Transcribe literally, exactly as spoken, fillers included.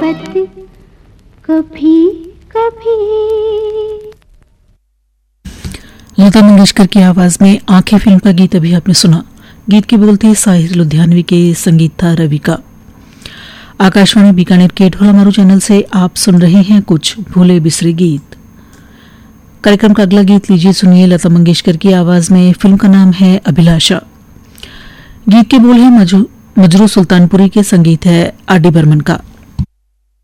कभी कभी। लता मंगेशकर की आवाज में आंखें फिल्म का गीत अभी आपने सुना। गीत की बोल थी साहिर लुधियानवी के, संगीत था रवि का। आकाशवाणी बीकानेर के ढोला मारू चैनल से आप सुन रहे हैं कुछ भूले बिसरे गीत। कार्यक्रम का अगला गीत लीजिए, सुनिए लता मंगेशकर की आवाज में। फिल्म का नाम है अभिलाषा। गीत के बोल है मजरू सुल्तानपुरी के, संगीत है आर डी बर्मन का।